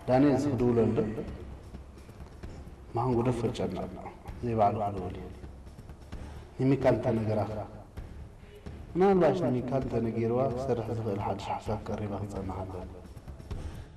دانيال سخدولو له ما هو دفع جنا زي بعض خدولي نميكال تنجرا أنا الباش نميكال تنجيروا سرح زغل حد حساب قريبا صنع هذا